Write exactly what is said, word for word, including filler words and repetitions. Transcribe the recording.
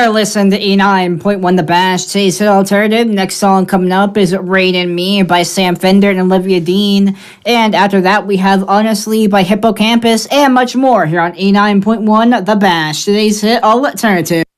You're listening to E nine point one The Bash, today's hit alternative. Next song coming up is Rain and Me by Sam Fender and Olivia Dean. And after that, we have Honestly by Hippocampus and much more here on E nine point one The Bash, today's hit alternative.